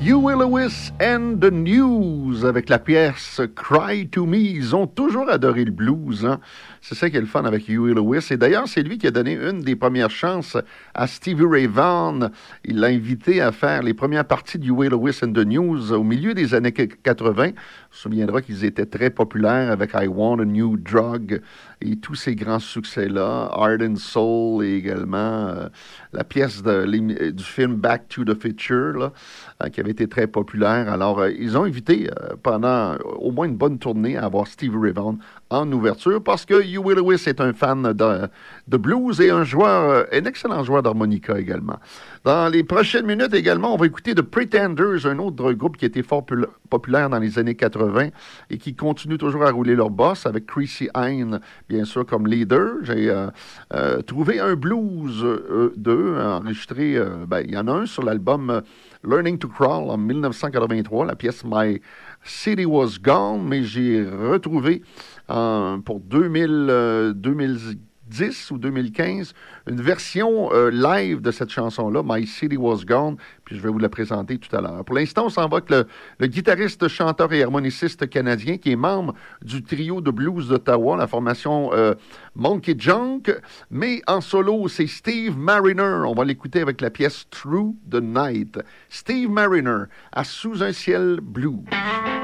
Huey Lewis and the News avec la pièce Cry to Me. Ils ont toujours adoré le blues, hein? C'est ça qui est le fun avec Huey Lewis. Et d'ailleurs, c'est lui qui a donné une des premières chances à Stevie Ray Vaughan. Il l'a invité à faire les premières parties de Huey Lewis and the News au milieu des années 80. On se souviendra qu'ils étaient très populaires avec I Want a New Drug et tous ces grands succès-là. Heart and Soul et également la pièce du film Back to the Future, là, qui avait été très populaire. Alors, ils ont invité pendant au moins une bonne tournée à avoir Stevie Ray Vaughan en ouverture parce que Huey Lewis est un fan de blues et un excellent joueur d'harmonica également. Dans les prochaines minutes également, on va écouter The Pretenders, un autre groupe qui était fort populaire dans les années 80 et qui continue toujours à rouler leur boss avec Chrissy Hine, bien sûr, comme leader. J'ai trouvé un blues d'eux, enregistré, il y en a un sur l'album Learning to Crawl en 1983, la pièce My City Was Gone, mais j'ai retrouvé pour 2010 ou 2015 une version live de cette chanson-là, My City Was Gone, puis je vais vous la présenter tout à l'heure. Pour l'instant, on s'en va avec le guitariste, chanteur et harmoniciste canadien qui est membre du trio de blues d'Ottawa, la formation Monkey Junk, mais en solo, c'est Steve Mariner. On va l'écouter avec la pièce Through the Night. Steve Mariner, à Sous un ciel blue.